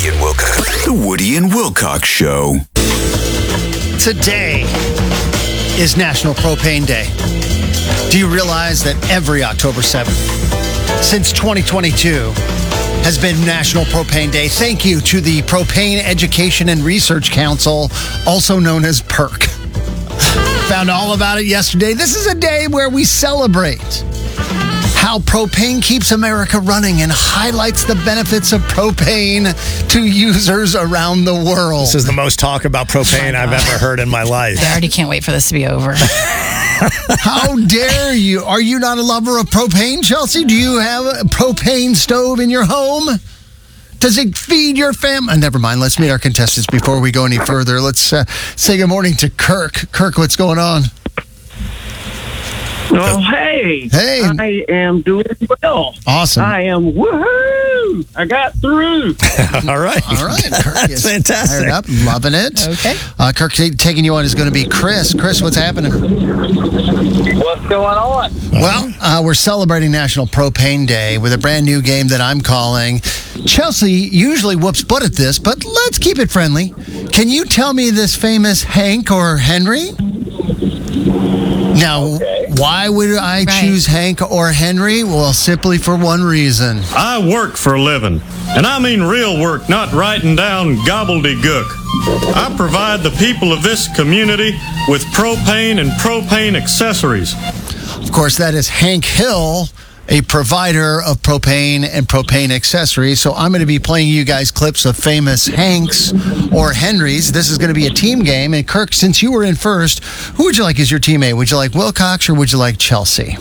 Woody and Wilcox. The Woody and Wilcox Show. Today is National Propane Day. Do you realize that every October 7th, since 2022, has been National Propane Day? Thank you to the Propane Education and Research Council, also known as PERC. Found all about it yesterday. This is a day where we celebrate how propane keeps America running and highlights the benefits of propane to users around the world. This is the most talk about propane I've ever heard in my life. I already can't wait for this to be over. How dare you? Are you not a lover of propane, Chelsea? Do you have a propane stove in your home? Does it feed your family? Never mind. Let's meet our contestants before we go any further. Let's say good morning to Kirk. Kirk, what's going on? Oh, hey. Hey. I am doing well. Awesome. I am, woohoo! I got through. All right. All right. Kirk That's is fantastic. fired up, loving it. Okay. Kirk, taking you on is going to be Chris. Chris, what's happening? What's going on? Well, we're celebrating National Propane Day with a brand new game that I'm calling. Chelsea usually whoops butt at this, but let's keep it friendly. Can you tell me this famous Hank or Henry? Now, why would I choose Hank or Henry? Well, simply for one reason. I work for a living, and I mean real work, not writing down gobbledygook. I provide the people of this community with propane and propane accessories. Of course, that is Hank Hill, a provider of propane and propane accessories. So I'm going to be playing you guys clips of famous Hanks or Henrys. This is going to be a team game. And Kirk, since you were in first, who would you like as your teammate? Would you like Wilcox or would you like Chelsea?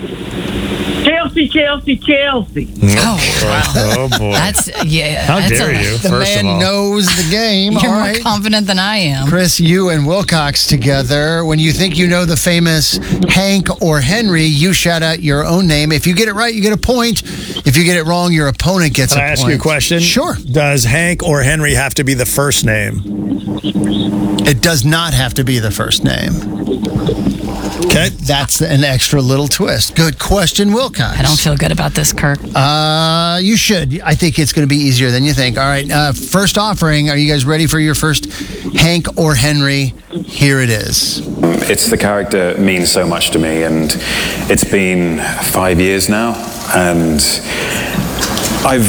Chelsea. Oh, boy. That's, How that's dare you, The first of man all. knows the game. You're All more right. confident than I am. Chris, you and Wilcox together. When you think you know the famous Hank or Henry, you shout out your own name. If you get it right, you get a point. If you get it wrong, your opponent gets Can a I point. ask you a question? Sure. Does Hank or Henry have to be the first name? It does not have to be the first name. Okay. That's an extra little twist. Good question, Wilcox. I don't feel good about this, Kirk. You should. I think it's going to be easier than you think. All right. First offering. Are you guys ready for your first Hank or Henry? Here it is. It's the character means so much to me, and it's been 5 years now, and I've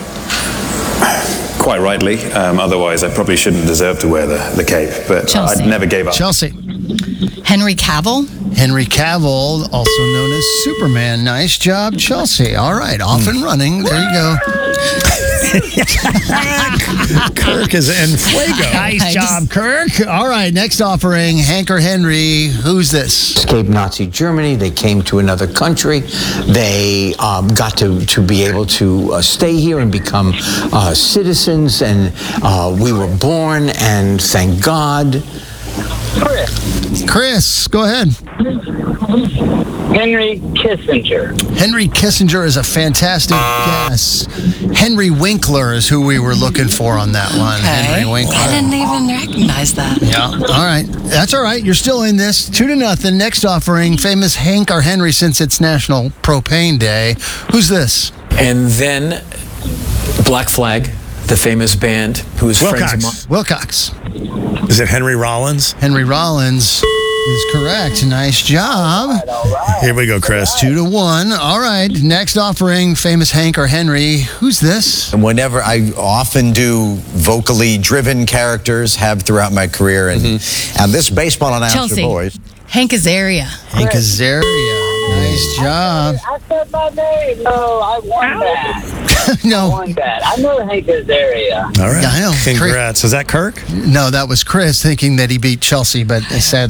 quite rightly, otherwise I probably shouldn't deserve to wear the cape, but Chelsea. I never gave up. Chelsea. Henry Cavill? Henry Cavill, also known as Superman. Nice job, Chelsea. All right. Off and running. There you go. Kirk is en fuego. Nice job, Kirk. All right. Next offering, Hank or Henry. Who's this? Escaped Nazi Germany. They came to another country. They got to be able to stay here and become citizens. And we were born, and thank God. Chris, go ahead. Henry Kissinger. Henry Kissinger is a fantastic guess. Henry Winkler is who we were looking for on that one. Okay. Henry Winkler. I didn't even recognize that. Yeah. All right. That's all right. You're still in this. 2-0. Next offering, famous Hank or Henry, since it's National Propane Day. Who's this? And then Black Flag, the famous band, who's friends of mine. Wilcox. Is it Henry Rollins? Henry Rollins is correct. Nice job. Here we go, Chris. 2-1. All right. Next offering, famous Hank or Henry. Who's this? And whenever I often do vocally driven characters, have throughout my career, and this baseball announcer, Chelsea. boys. Hank Azaria. Hank Azaria. Nice job. I said my name. No, I won that. No. I won that. I know Hank Azaria. All right. Yeah, I know. Congrats. Is that Kirk? No, that was Chris thinking that he beat Chelsea, but sadly